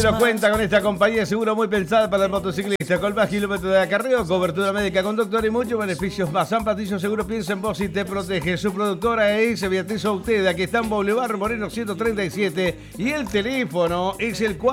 Pero cuenta con esta compañía seguro muy pensada para el motociclista, con más kilómetros de acarreo, cobertura médica con doctor y muchos beneficios más. San Patricio Seguro piensa en vos y te protege. Su productora es Beatriz Auteda, aquí está en Boulevard Moreno 137 y el teléfono es el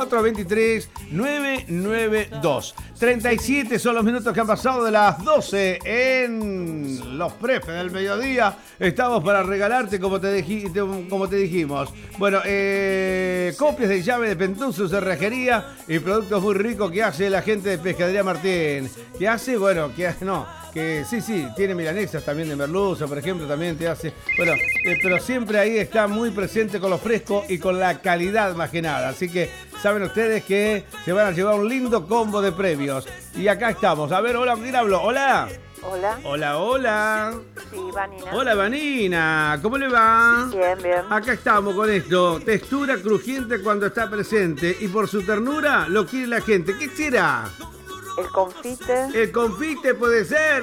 423-992. 37 son los minutos que han pasado de las 12 en los prefes del mediodía. Estamos para regalarte, como te dijimos. Bueno, copias de llave de Pentuso, cerrajería y productos muy ricos que hace la gente de Pescadería Martín. Que hace, bueno, que sí, tiene milanesas también de merluza, por ejemplo, también te hace. Bueno, pero siempre ahí está muy presente con lo fresco y con la calidad más que nada. Así que saben ustedes que se van a llevar un lindo combo de premios. Y acá estamos. A ver, hola, ¿con quién hablo? Hola. Hola. Hola. Sí, Vanina. Hola, Vanina. ¿Cómo le va? Bien. Acá estamos con esto. Textura crujiente cuando está presente. Y por su ternura lo quiere la gente. ¿Qué será? El confite. ¿El confite puede ser?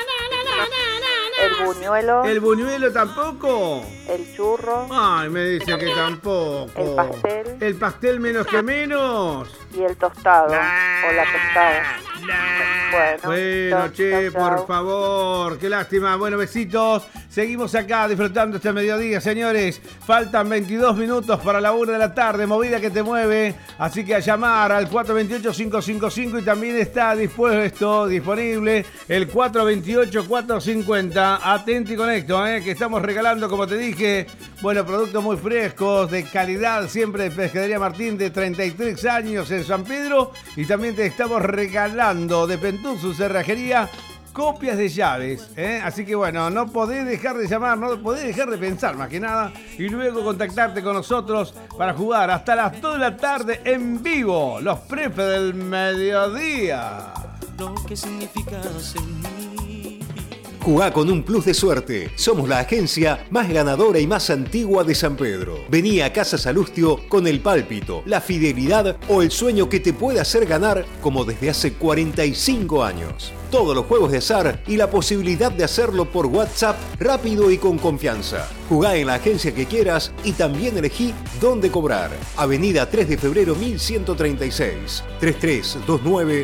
El buñuelo. ¿El buñuelo tampoco? El churro. Ay, me dice que tampoco. El pastel. ¿El pastel menos que menos? Y el tostado. O la tostada. Bueno, che, chau. por favor, qué lástima. Bueno, besitos. Seguimos acá disfrutando este mediodía, señores. Faltan 22 minutos para la 1 de la tarde, movida que te mueve. Así que a llamar al 428-555 y también está disponible el 428-450. Atento y conecto, que estamos regalando, como te dije, bueno, productos muy frescos, de calidad, siempre de Pescadería Martín, de 33 años en San Pedro. Y también te estamos regalando de Pentuso Cerrajería copias de llaves, Así que bueno, no podés dejar de llamar, no podés dejar de pensar más que nada y luego contactarte con nosotros para jugar hasta las 2 de la tarde en vivo, los prefes del mediodía. Lo que significas en mí. Jugá con un plus de suerte. Somos la agencia más ganadora y más antigua de San Pedro. Vení a Casa Salustio con el pálpito, la fidelidad o el sueño que te puede hacer ganar como desde hace 45 años. Todos los juegos de azar y la posibilidad de hacerlo por WhatsApp rápido y con confianza. Jugá en la agencia que quieras y también elegí dónde cobrar. Avenida 3 de febrero 1136. 3329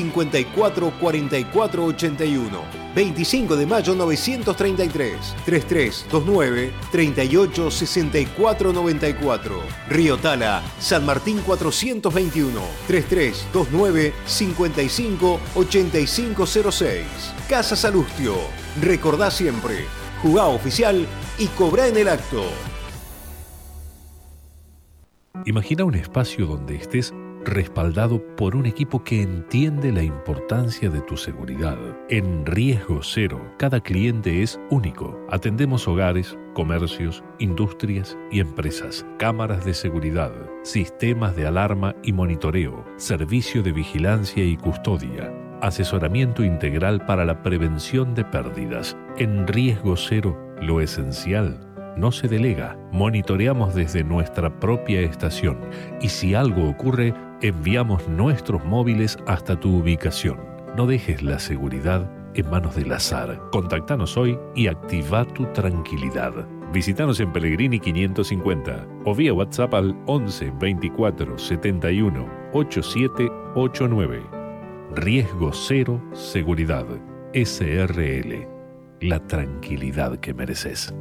544481. 25 de mayo 933. 3329 386494. Río Tala, San Martín 421. 3329 558506. Casa Salustio. Recordá siempre. Jugá oficial y cobrá en el acto. Imagina un espacio donde estés respaldado por un equipo que entiende la importancia de tu seguridad. En Riesgo Cero, cada cliente es único. Atendemos hogares, comercios, industrias y empresas, cámaras de seguridad, sistemas de alarma y monitoreo, servicio de vigilancia y custodia, asesoramiento integral para la prevención de pérdidas. En Riesgo Cero, lo esencial no se delega. Monitoreamos desde nuestra propia estación y si algo ocurre, enviamos nuestros móviles hasta tu ubicación. No dejes la seguridad en manos del azar. Contactanos hoy y activa tu tranquilidad. Visítanos en Pellegrini 550 o vía WhatsApp al 11 24 71 8789. Riesgo Cero Seguridad. SRL. La tranquilidad que mereces.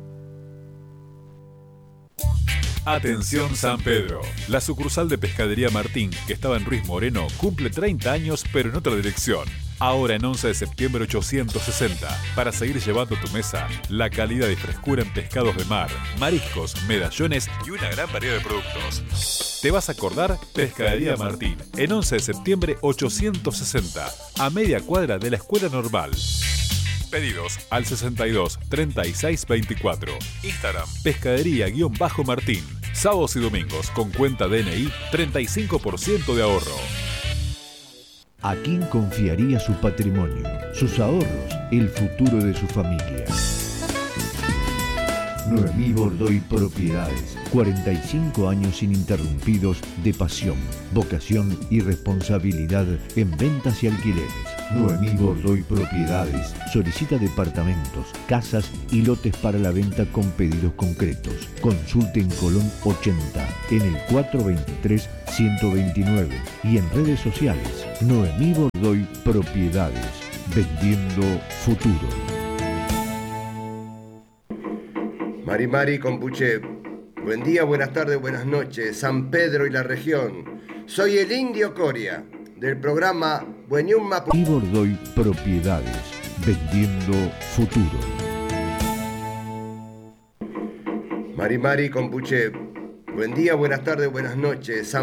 Atención San Pedro. La sucursal de Pescadería Martín, que estaba en Ruiz Moreno, cumple 30 años pero en otra dirección. Ahora en 11 de septiembre 860, para seguir llevando a tu mesa la calidad y frescura en pescados de mar, mariscos, medallones y una gran variedad de productos. ¿Te vas a acordar? Pescadería Martín, en 11 de septiembre 860, a media cuadra de la Escuela Normal. Pedidos al 62 36 24. Instagram, pescadería-martín. Sábados y domingos con cuenta DNI, 35% de ahorro. ¿A quién confiaría su patrimonio, sus ahorros, el futuro de su familia? Noemí Bordoy Propiedades. 45 años ininterrumpidos de pasión, vocación y responsabilidad en ventas y alquileres. Noemí Bordoy Propiedades solicita departamentos, casas y lotes para la venta con pedidos concretos. Consulte en Colón 80, en el 423-129 y en redes sociales. Noemí Bordoy Propiedades, vendiendo futuro. Mari Compuche, buen día, buenas tardes, buenas noches, San Pedro y la región. Soy el Indio Coria, del programa Bueñumma. Y Bordoy Propiedades, vendiendo futuro. Mari Compuche, buen día, buenas tardes, buenas noches, San